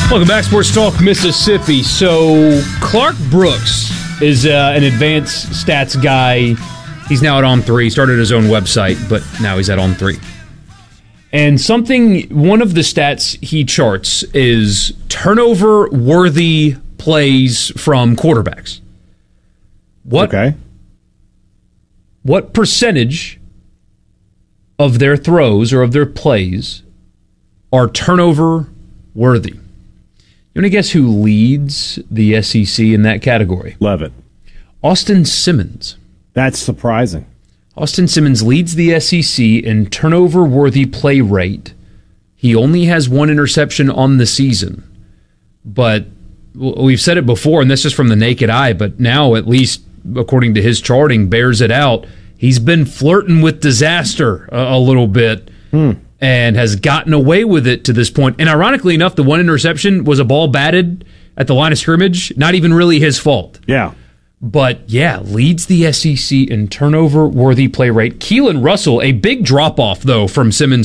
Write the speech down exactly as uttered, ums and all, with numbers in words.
Welcome back, Sports Talk Mississippi. So, Clark Brooks is uh, an advanced stats guy. He's now at On three. He started his own website, but now he's at On three. And something, one of the stats he charts is turnover-worthy plays from quarterbacks. What, okay. What percentage of their throws or of their plays are turnover-worthy? You want to guess who leads the S E C in that category? Levitt. Austin Simmons. That's surprising. Austin Simmons leads the S E C in turnover-worthy play rate. He only has one interception on the season. But we've said it before, and that's just from the naked eye, but now, at least according to his charting, bears it out. He's been flirting with disaster a, a little bit. Hmm. And has gotten away with it to this point. And ironically enough, the one interception was a ball batted at the line of scrimmage. Not even really his fault. Yeah. But, yeah, leads the S E C in turnover-worthy play rate. Keelan Russell, a big drop-off, though, from Simmons